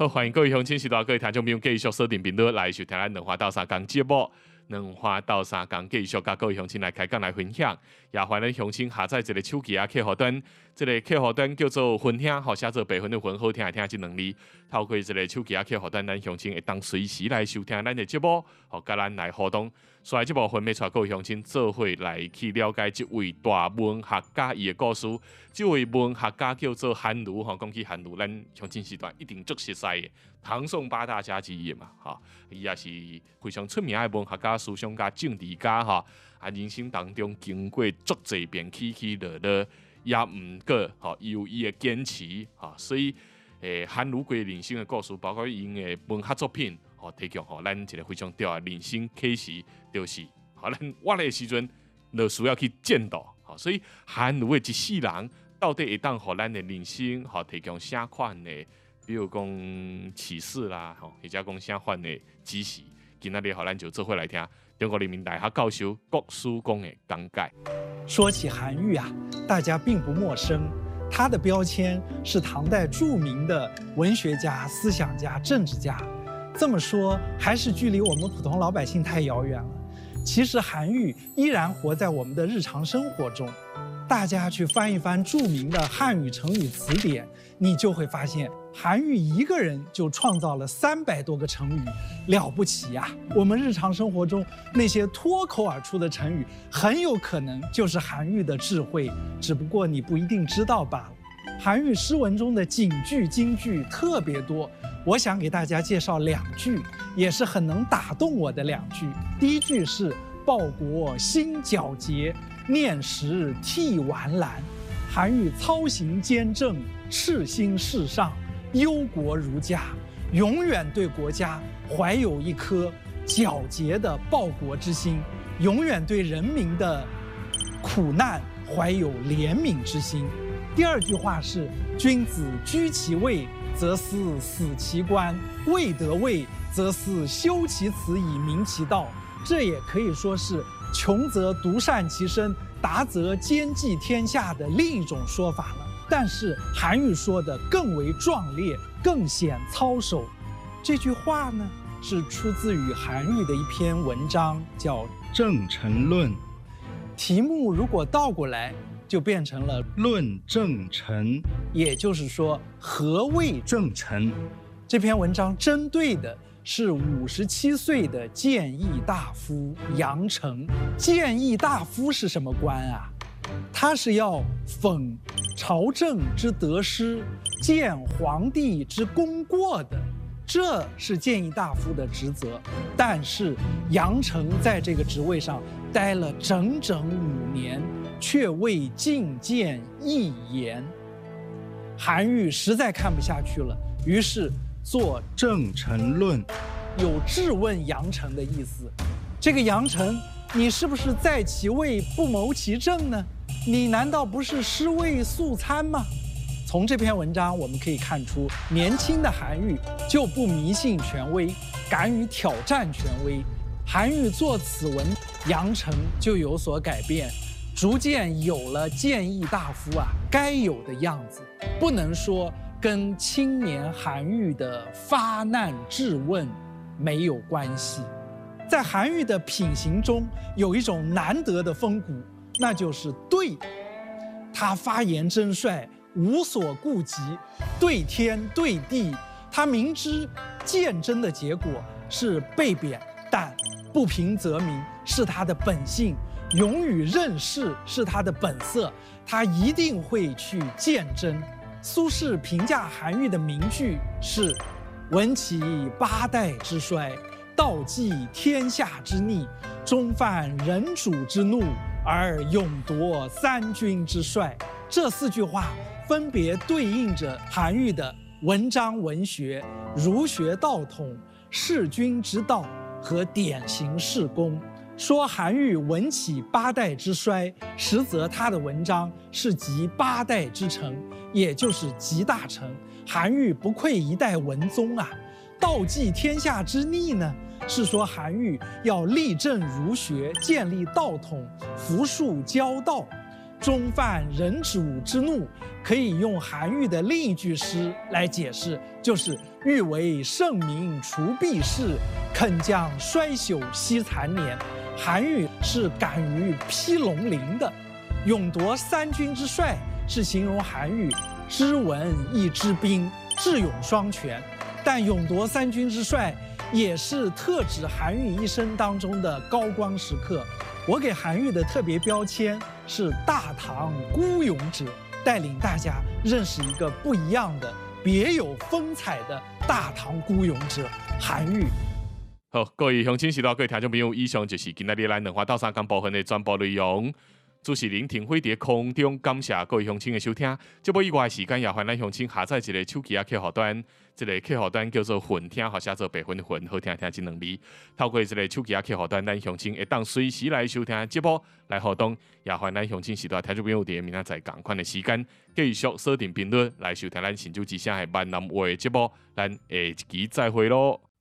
好，欢迎各位乡亲、时代各位听众朋友继续锁定频道来收听咱两花到三讲节目。两花到三讲继续甲各位乡亲来开讲来分享，也欢迎乡亲下载一个手机客户端，这个客户端叫做分享，或写做白分的分，好听听这两字。透过这个手机客户端，咱乡亲会当随时来收听咱的节目，和甲咱来互动。所以这部分要带各位乡亲做伙来去了解这位大文学家伊的故事。这位文学家叫做韩愈，讲起韩愈，咱乡亲时代一定足熟悉的，唐宋八大家之一嘛，伊也是非常出名的文学家、思想家、政治家，人生当中经过足侪遍起起落落，也毋过，伊有伊的坚持，所以，韩愈规人生的故事，包括因的文学作品，提供咱一个非常重要的人生启示，就是咱活的时阵，就需要去见到，所以韩愈的一世人，到底会当互咱的人生，提供啥款的，比如讲启示啦，或者讲啥款的指示，今仔日互咱就做伙来听中国人民大学教授郭书公的讲解。 说起韩愈啊，大家并不陌生。他的标签是唐代著名的文学家、思想家、政治家。这么说，还是距离我们普通老百姓太遥远了。其实韩愈依然活在我们的日常生活中。大家去翻一翻著名的汉语成语词典，你就会发现，韩愈一个人就创造了300多个成语，了不起呀！我们日常生活中那些脱口而出的成语，很有可能就是韩愈的智慧，只不过你不一定知道罢了。韩愈诗文中的警句、金句特别多，我想给大家介绍2句，也是很能打动我的2句。第一句是“报国心皎洁，念时涕完蓝”。韩愈操行兼政，赤心事上，忧国如家，永远对国家怀有一颗皎洁的报国之心，永远对人民的苦难怀有怜悯之心。第2句话是“君子居其位，则思死其官；未得位，则思修其辞以明其道”。这也可以说是穷则独善其身，达则兼济天下的另一种说法了。但是韩愈说的更为壮烈，更显操守。这句话呢，是出自于韩愈的一篇文章，叫《 正臣论》。 题目如果倒过来，就变成了 “论正臣”， 也就是说，何谓正臣？这篇文章针对的是57岁的谏议大夫杨成。谏议大夫是什么官啊？他是要讽朝政之得失，谏皇帝之功过的，这是谏议大夫的职责。但是杨成在这个职位上待了整整5年，却未进谏一言。韩愈实在看不下去了，于是做 《正臣论》， 有质问杨成的意思。这个杨成，你是不是在其位不谋其政呢？你难道不是尸位素餐吗？从这篇文章我们可以看出，年轻的韩愈就不迷信权威，敢于挑战权威。韩愈作此文，杨成就有所改变，逐渐有了谏议大夫该有的样子。不能说跟青年韩愈的发难质问没有关系。在韩愈的品行中，有一种难得的风骨，那就是对。他发言真率，无所顾忌，对天对地。他明知谏争的结果是被贬，但不平则鸣是他的本性，勇于任事是他的本色，他一定会去谏争。苏轼评价韩愈的名句是：“闻其8代之衰，道济天下之逆，终犯人主之怒，而勇夺3军之帅。”这4句话分别对应着韩愈的文章文学、儒学道统、弑君之道和典型事功。说韩愈文起8代之衰，实则他的文章是集8代之成，也就是集大成。韩愈不愧一代文宗啊！道济天下之逆呢，是说韩愈要立正儒学，建立道统，服庶教道。 中犯人主之怒，可以用韩愈的另一句诗来解释，就是“欲为圣明除弊事，肯将衰朽惜残年”。韩愈是敢于披龙鳞的。勇夺三军之帅是形容韩愈知文亦知兵，智勇双全。但勇夺三军之帅也是特指韩愈一生当中的高光时刻。我给韩愈的特别标签是大唐孤勇者，带领大家认识一个不一样的、别有风采的大唐孤勇者韩愈。 好，各位乡亲时代各位听众朋友，以上就是今仔日咱两花到三讲部分的全部内容。主持人庭辉在空中感谢各位乡亲的收听。节目以外的时间也欢迎咱乡亲下载一个手机客户端，这个客户端叫做混听，或写做白混的混，好听听这两字。透过这个手机客户端，咱乡亲会当随时来收听节目来互动。也欢迎咱乡亲时代听众朋友伫明仔载同款的时间，继续锁定频率来收听咱新竹之声的闽南话节目。咱下一期再会咯。